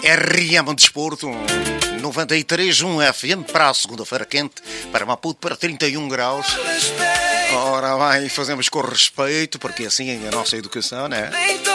RM Desporto 93.1 FM para a segunda-feira quente, para Maputo para 31 graus. Ora bem, fazemos com respeito, porque assim é a nossa educação, né?